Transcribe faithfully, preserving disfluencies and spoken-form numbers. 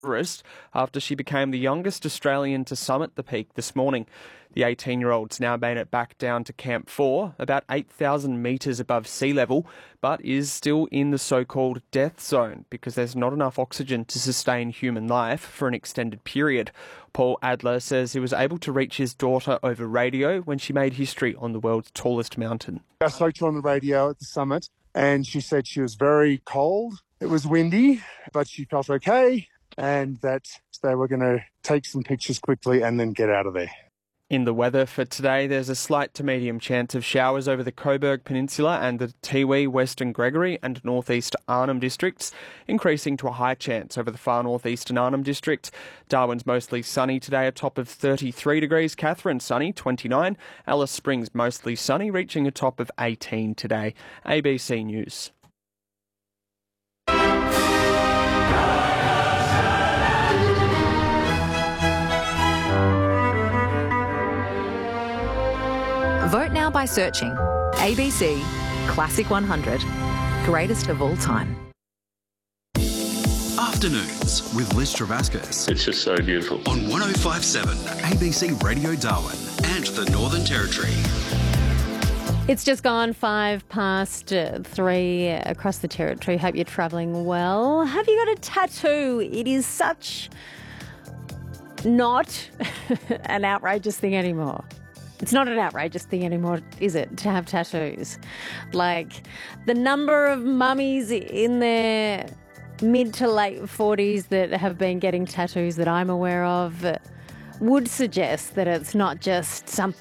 Everest after she became the youngest Australian to summit the peak this morning. The eighteen-year-old's now made it back down to Camp four, about eight thousand metres above sea level, but is still in the so-called death zone because there's not enough oxygen to sustain human life for an extended period. Paul Adler says he was able to reach his daughter over radio when she made history on the world's tallest mountain. I spoke to her on the radio at the summit and she said she was very cold. It was windy, but she felt okay and that they were going to take some pictures quickly and then get out of there. In the weather for today, there's a slight to medium chance of showers over the Coburg Peninsula and the Tiwi, Western Gregory and northeast Arnhem districts, increasing to a high chance over the far northeastern Arnhem district. Darwin's mostly sunny today, a top of thirty-three degrees. Katherine sunny, twenty-nine. Alice Springs mostly sunny, reaching a top of eighteen today. A B C News. Vote now by searching A B C Classic one hundred, greatest of all time. Afternoons with Liz Travascus. It's just so beautiful. On one oh five point seven A B C Radio Darwin and the Northern Territory. It's just gone five past uh, three across the Territory. Hope you're travelling well. Have you got a tattoo? It is such not an outrageous thing anymore. It's not an outrageous thing anymore, is it, to have tattoos? Like, the number of mummies in their mid to late forties that have been getting tattoos that I'm aware of would suggest that it's not just something